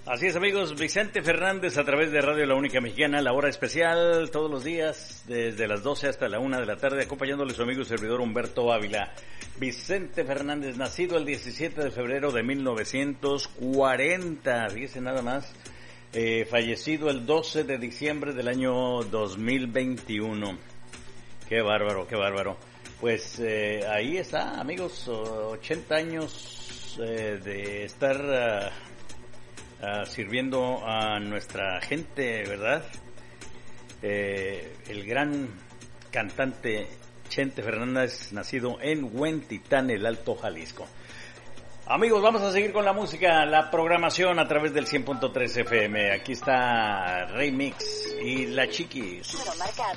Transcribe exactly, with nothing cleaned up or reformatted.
Así es, amigos, Vicente Fernández a través de Radio La Única Mexicana, la hora especial todos los días desde las doce hasta la una de la tarde, acompañándole su amigo y servidor Humberto Ávila. Vicente Fernández, nacido el diecisiete de febrero de mil novecientos cuarenta, fíjese nada más, eh, fallecido el doce de diciembre del año dos mil veintiuno. Qué bárbaro, qué bárbaro. Pues eh, ahí está, amigos, ochenta años eh, de estar uh, uh, sirviendo a nuestra gente, ¿verdad? Eh, el gran cantante Chente Fernández, nacido en Huentitán, el Alto Jalisco. Amigos, vamos a seguir con la música, la programación a través del cien punto tres F M. Aquí está Rey Mix y La Chiquis. Número marcado